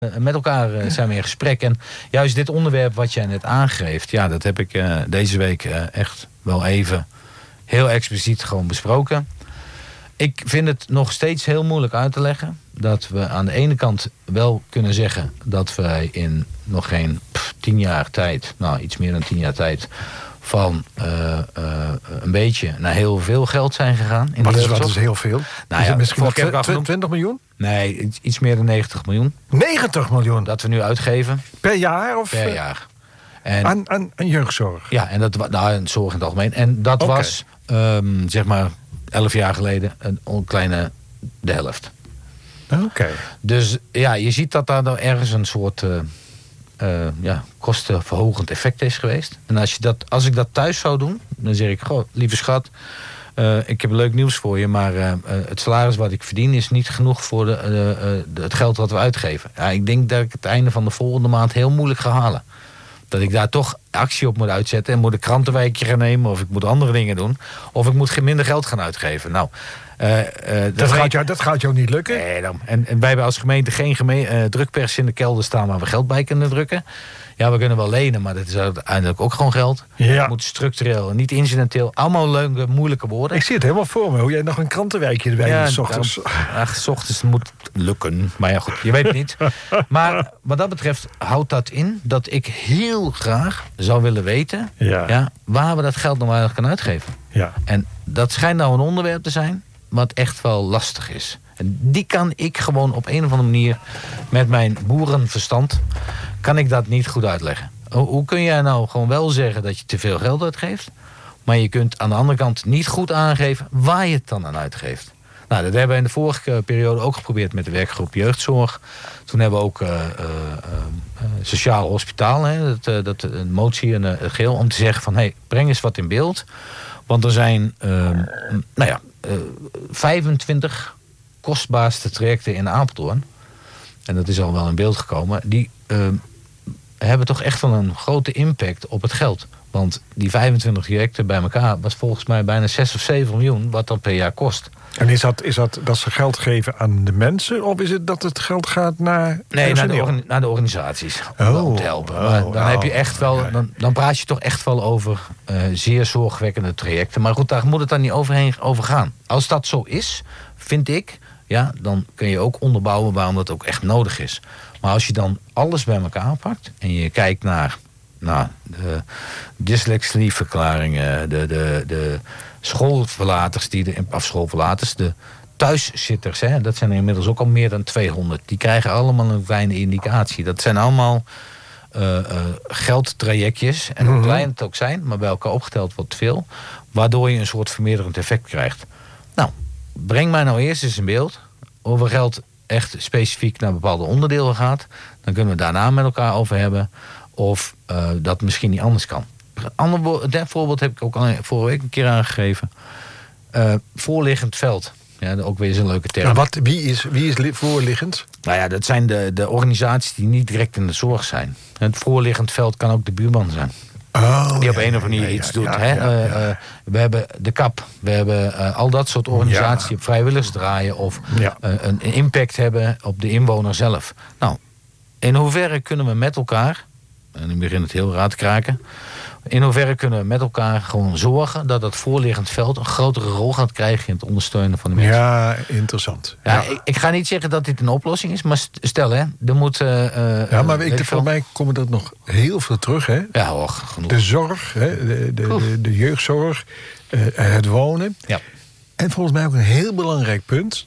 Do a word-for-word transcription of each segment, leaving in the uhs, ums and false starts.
met elkaar uh, zijn we in gesprek. En juist dit onderwerp wat jij net aangeeft, ja, dat heb ik uh, deze week uh, echt wel even heel expliciet gewoon besproken. Ik vind het nog steeds heel moeilijk uit te leggen dat we aan de ene kant wel kunnen zeggen dat wij in nog geen pff, tien jaar tijd, nou iets meer dan tien jaar tijd, van uh, uh, een beetje naar heel veel geld zijn gegaan. In wat, de is, wat is heel veel? Nou is ja, het misschien heb ik al wel twintig miljoen? Nee, iets meer dan negentig miljoen. negentig miljoen? Dat we nu uitgeven. Per jaar? Of per jaar. En, aan, aan, aan jeugdzorg? Ja, en dat, nou, en zorg in het algemeen. En dat okay. was, um, zeg maar, elf jaar geleden een, een kleine de helft. Oké. Okay. Dus ja, je ziet dat daar nou ergens een soort uh, uh, ja, kostenverhogend effect is geweest. En als, je dat, als ik dat thuis zou doen, dan zeg ik, goh, lieve schat, Uh, ik heb leuk nieuws voor je, maar uh, uh, het salaris wat ik verdien is niet genoeg voor de, uh, uh, de, het geld wat we uitgeven. Ja, ik denk dat ik het einde van de volgende maand heel moeilijk ga halen. Dat ik daar toch actie op moet uitzetten en moet een krantenwijkje gaan nemen, of ik moet andere dingen doen, of ik moet minder geld gaan uitgeven. Nou, uh, uh, dat, dat, gaat jou, dat gaat jou niet lukken? Nee, dan. En, en wij hebben als gemeente geen geme- uh, drukpers in de kelder staan waar we geld bij kunnen drukken. Ja, we kunnen wel lenen, maar dat is uiteindelijk ook gewoon geld. Ja. Het moet structureel, niet incidenteel. Allemaal leuke, moeilijke woorden. Ik zie het helemaal voor me, hoe jij nog een krantenwijkje erbij ja, doet, 's ochtends. Ach, 's ochtends moet lukken. Maar ja, goed, je weet het niet. Maar wat dat betreft houdt dat in dat ik heel graag zou willen weten ja. Ja, waar we dat geld nog eigenlijk kunnen uitgeven. Ja. En dat schijnt nou een onderwerp te zijn wat echt wel lastig is. En die kan ik gewoon op een of andere manier met mijn boerenverstand kan ik dat niet goed uitleggen. Hoe kun jij nou gewoon wel zeggen dat je te veel geld uitgeeft, maar je kunt aan de andere kant niet goed aangeven waar je het dan aan uitgeeft? Nou, dat hebben we in de vorige periode ook geprobeerd met de werkgroep jeugdzorg. Toen hebben we ook uh, uh, uh, sociaal hospitaal, hè, dat, uh, dat, een motie en uh, geel, om te zeggen van, hey, breng eens wat in beeld. Want er zijn uh, nou ja, uh, vijfentwintig kostbaarste trajecten in Apeldoorn. En dat is al wel in beeld gekomen. Die uh, hebben toch echt wel een grote impact op het geld. Want die vijfentwintig trajecten bij elkaar was volgens mij bijna zes of zeven miljoen wat dat per jaar kost. En is dat, is dat dat ze geld geven aan de mensen? Of is het dat het geld gaat naar Nee, naar de, orga- naar de organisaties. Oh, om te helpen. Oh, maar dan oh, heb je echt wel. Dan, dan praat je toch echt wel over uh, zeer zorgwekkende trajecten. Maar goed, daar moet het dan niet overheen over gaan. Als dat zo is, vind ik, ja, dan kun je ook onderbouwen waarom dat ook echt nodig is. Maar als je dan alles bij elkaar pakt en je kijkt naar, naar de dyslexieverklaringen, de, de, de schoolverlaters, die de afschoolverlaters, de thuiszitters, hè, dat zijn er inmiddels ook al meer dan tweehonderd. Die krijgen allemaal een kleine indicatie. Dat zijn allemaal uh, uh, geldtrajectjes. En hoe klein het ook zijn, maar bij elkaar opgeteld wordt veel. Waardoor je een soort vermeerderend effect krijgt. Nou, breng mij nou eerst eens in beeld over geld echt specifiek naar bepaalde onderdelen gaat. Dan kunnen we het daarna met elkaar over hebben. Of uh, dat misschien niet anders kan. Een ander voorbeeld heb ik ook al vorige week een keer aangegeven. Uh, voorliggend veld. Ja, ook weer eens een leuke term. En wat, wie, is, wie is voorliggend? Nou ja, dat zijn de, de organisaties die niet direct in de zorg zijn. Het voorliggend veld kan ook de buurman zijn. Oh, die op ja, een of andere manier ja, iets ja, doet. Ja, hè? ja, ja. Uh, uh, we hebben de K A P. We hebben uh, al dat soort organisaties ja. die op vrijwilligers draaien. Of ja. uh, een impact hebben op de inwoner zelf. Nou, in hoeverre kunnen we met elkaar, en nu begint het heel raar te kraken. In hoeverre kunnen we met elkaar gewoon zorgen dat het voorliggend veld een grotere rol gaat krijgen in het ondersteunen van de mensen. Ja, interessant. Ja, Ja. Ik, ik ga niet zeggen dat dit een oplossing is, maar stel hè, er moet. Uh, ja, maar uh, ik, voor mij komen er nog heel veel terug, hè? Ja, hoor, genoeg. De zorg, hè? De, de, de, de jeugdzorg, uh, het wonen. Ja. En volgens mij ook een heel belangrijk punt.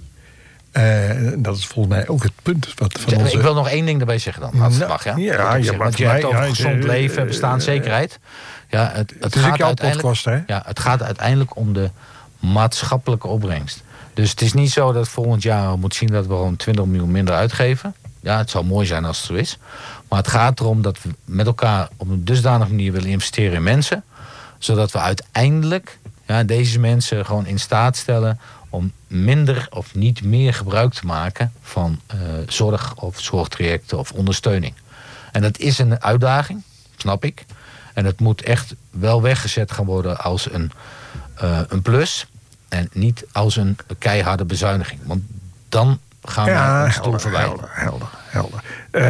Uh, dat is volgens mij ook het punt wat van ja, onze... Ik wil nog één ding erbij zeggen dan, als het mag. Ja, ja, je want je hebt over ja, gezond uh, leven, uh, bestaanszekerheid. Ja, het, het, het is gaat ook jouw uiteindelijk, podcast, hè? Ja, het gaat uiteindelijk om de maatschappelijke opbrengst. Dus het is niet zo dat volgend jaar moet zien dat we gewoon twintig miljoen minder uitgeven. Ja, het zou mooi zijn als het zo is. Maar het gaat erom dat we met elkaar op een dusdanige manier willen investeren in mensen. Zodat we uiteindelijk ja, deze mensen gewoon in staat stellen om minder of niet meer gebruik te maken van uh, zorg of zorgtrajecten of ondersteuning. En dat is een uitdaging, snap ik. En het moet echt wel weggezet gaan worden als een, uh, een plus. En niet als een keiharde bezuiniging. Want dan gaan we ja, ons doel helder, voorbij. helder, helder, helder. Uh,